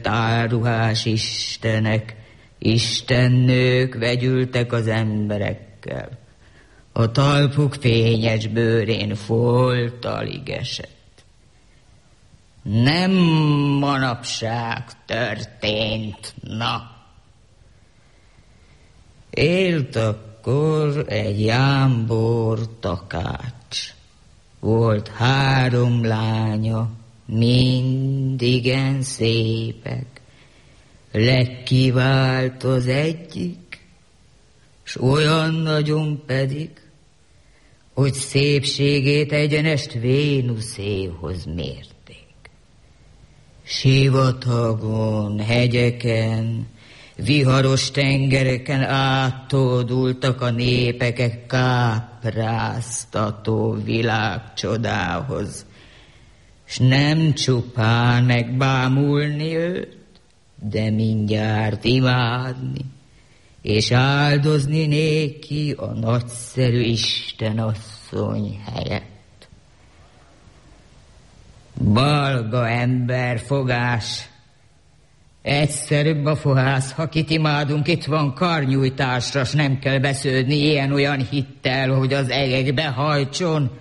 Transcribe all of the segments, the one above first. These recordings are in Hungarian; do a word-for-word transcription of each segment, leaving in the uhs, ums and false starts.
Álruhás istenek, istennők vegyültek az emberekkel. A talpuk fényes bőrén folt alig esett. Nem manapság történt, na. Élt akkor egy jámbor takács. Volt három lánya, mind igen szépek. Legkivált az egyik, s olyan nagyon pedig, hogy szépségét egyenest Vénuszéhoz mérték. Sivatagon, hegyeken, viharos tengereken áttódultak a népek kápráztató világcsodához, s nem csupán megbámulni őt, de mindjárt imádni, és áldozni néki a nagyszerű istenasszony helyett. Balga emberfogás, egyszerűbb a fohász, ha kit imádunk, itt van karnyújtásra, s nem kell besződni ilyen-olyan hittel, hogy az egekbe hajtson.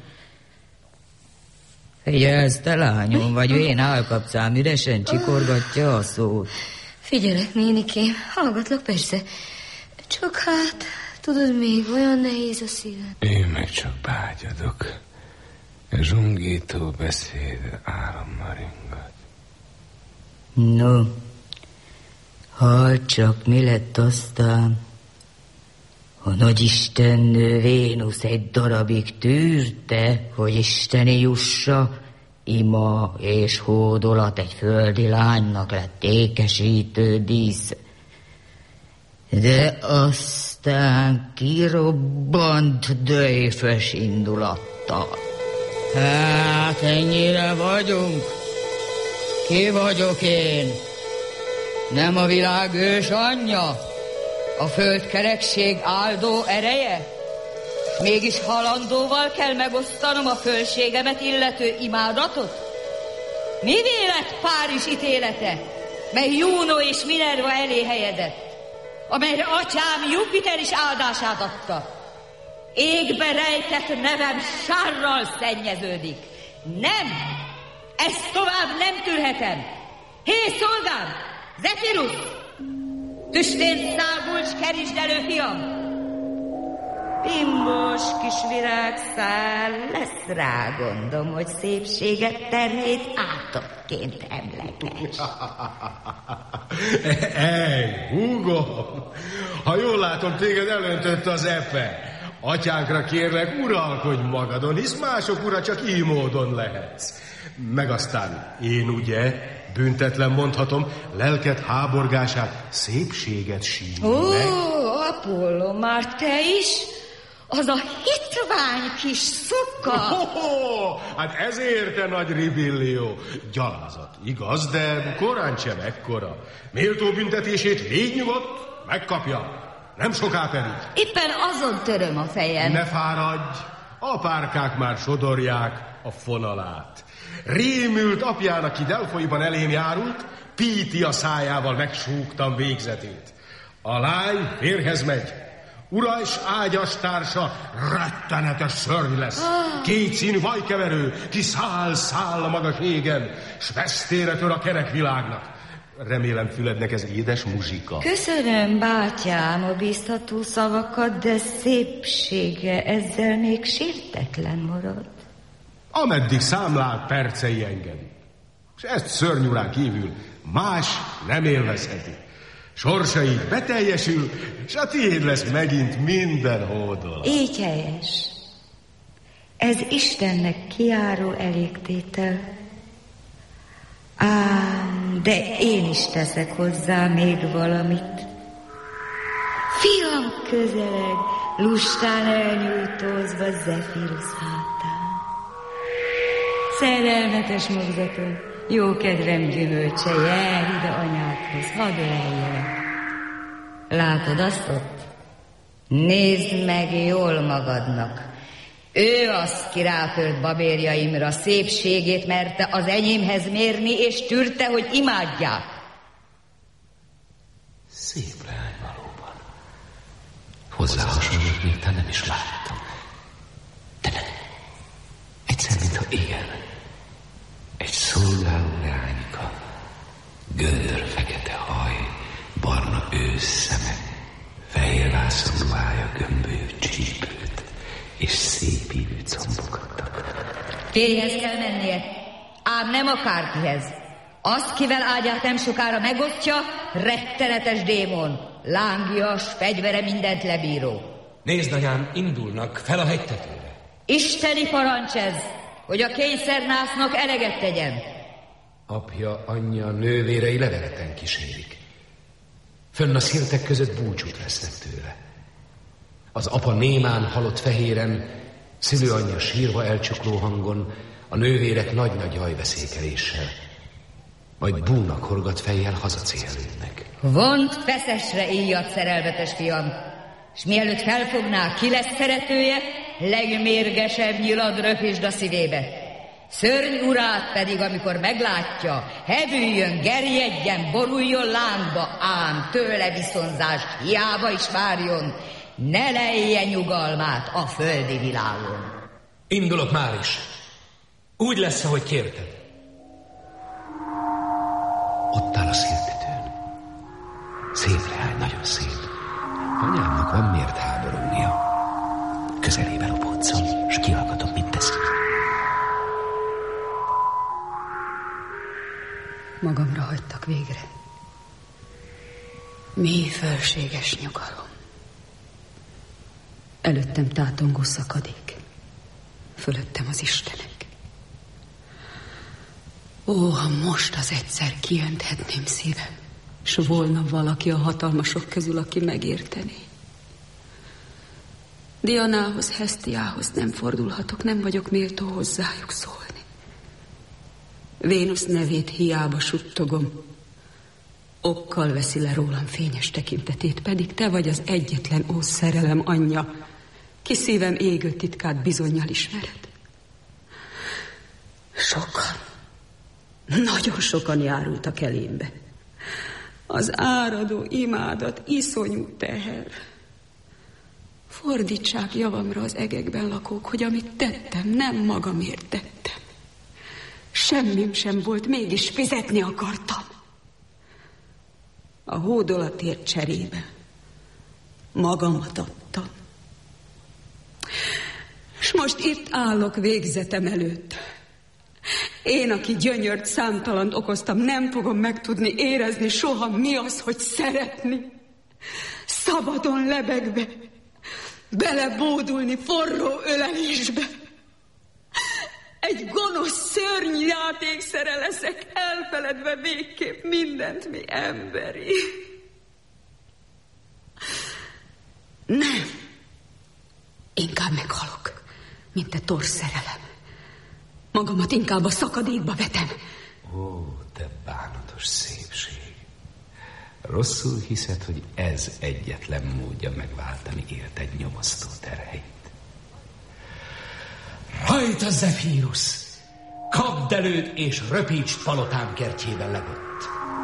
Figyelsz, te lányom, vagy én állkapcám üresen csikorgatja a szót. Figyelek, nénikém, hallgatlak persze. Csak hát, tudod, még olyan nehéz a szívem. Én meg csak bágyadok. A zsongító beszéd álommal ringat. No, halld csak, mi lett aztán. A nagyistennő Vénusz egy darabig tűrte, hogy isteni jussa, ima és hódolat egy földi lánynak lett ékesítő dísz. De aztán kirobbant döjfös indulattal. Hát ennyire vagyunk. Ki vagyok én? Nem a világ ős anyja? A földkerekség áldó ereje? Mégis halandóval kell megosztanom a fölségemet illető imádatot? Mi vélet Párizs ítélete, mely Juno és Minerva elé helyedett, amelyre atyám Jupiter is áldását adta? Égbe rejtett nevem sárral szennyeződik. Nem! Ezt tovább nem tűrhetem. Hé, szolgám! Zefirus! Tüstén szágulcs, kerítsd elő, fiam! Bimbos kis virágszál, lesz rá gondom, hogy szépséget termét átokként emleges. Ej, húgom! Ha jól látom, téged elöntött az epe. Atyánkra kérlek, uralkodj magadon, hisz mások ura csak így módon lehetsz. Meg aztán én ugye, büntetlen mondhatom, lelked háborgását, szépséget sír Ó, meg. Apollo, már te is? Az a hitvány kis szuka. Oh, hát ezért te nagy ribillió. Gyalázat, igaz, de korán sem ekkora. Méltó büntetését légy nyugodt, megkapja. Nem soká pedig. Éppen azon töröm a fejem. Ne fáradj, apárkák már sodorják a fonalát. Rémült apján, aki Delfoiban elém járult, Píti a szájával megsúgtam végzetét. A lány férhez megy. Ura és ágyastársa rettenetes szörny lesz. Két színű vajkeverő, ki száll, száll a magas égen, s vesztére tör a kerek világnak. Remélem fülednek ez édes muzsika. Köszönöm, bátyám, a bíztató szavakat, de szépsége ezzel még sértetlen marad. Ameddig számlál, percei engedik. És ezt szörnyúrán kívül más nem élvezheti. Sorsaid beteljesül, és a tiéd lesz megint minden hódolat. Így helyes. Ez Istennek kijáró elégtétel. Ám, de én is teszek hozzá még valamit. Fiam közeleg, lustán elnyújtózva Zefirus hátán. Szerelmetes magzatom, jó kedvem gyümölcse, jár ide anyádhoz, hadd öleljelek. Látod azt ott? Nézd meg jól magadnak. Ő az, ki rátört babérjaimra, szépségét merte az enyémhez mérni, és tűrte, hogy imádják. Szép leány valóban. Hozzá hasonlót még te nem is láttam. De nem. Egyszer, mintha igen. Egy szolgáló leányka. Göndör fekete haj, barna ősszeme, fehér vászon ruhája gömbölyű csípőt, és szép ívű combokat. Férjhez kell mennie, ám nem akárkihez. Azt, kivel ágyát nem sokára megosztja, rettenetes démon, lángias, fegyvere mindent lebíró. Nézd, anyám, indulnak fel a hegytetőre. Isteni parancs ez, hogy a kényszernásznak eleget tegyen. Apja, anyja, nővérei leveleten kísérik. Fönn a szirtek között búcsút vesznek tőle. Az apa némán halott fehéren, szülőanyja sírva elcsukló hangon, a nővérek nagy-nagy jajveszékeléssel. Majd búnak horgat fejjel hazacélődnek. Vont feszesre íjat, szerelmetes fiam, s mielőtt felfogná, ki lesz szeretője, legmérgesebb nyilat röpítsd a szívébe. Szörny urát pedig, amikor meglátja, hevüljön, gerjedjen, boruljon lángba, ám tőle viszonzást hiába is várjon, ne lejje nyugalmát a földi világon. Indulok már is. Úgy lesz, ahogy kérted. Ott áll a széltetőn. Szép leány, nagyon szép. Anyámnak van miért háborúnia. Közelébe lopódzom, s kihallgatom, mit teszik. Magamra hagytak végre. Mély fölséges nyugalom. Előttem tátongó szakadék. Fölöttem az Istenek. Ó, ha most az egyszer kiönthetném szívem, s volna valaki a hatalmasok közül, aki megértené. Dianához, Hesztiához nem fordulhatok, nem vagyok méltó hozzájuk szólni. Vénusz nevét hiába suttogom. Okkal veszi le rólam fényes tekintetét, pedig te vagy az egyetlen ó szerelem anyja, ki szívem égő titkát bizonnyal ismered. Sokan, nagyon sokan járultak elémbe. Az áradó imádat iszonyú teher. Fordítsák javamra az egekben lakók, hogy amit tettem, nem magamért tettem. Semmim sem volt, mégis fizetni akartam. A hódolatért cserébe magamat adtam. És most itt állok végzetem előtt. Én, aki gyönyört, számtalant okoztam, nem fogom megtudni érezni soha, mi az, hogy szeretni. Szabadon lebegve, belebódulni forró ölelésbe. Egy gonosz szörny játékszere leszek, elfeledve végképp mindent, mi emberi. Nem. Inkább meghalok, mint te torz szerelem. Magamat inkább a szakadékba vetem. Ó, te bánatos szépség. Rosszul hiszed, hogy ez egyetlen módja megváltani érted nyomasztó terheit. Rajta, Zefírus! Kapd előd és röpítsd palotám kertjében legott.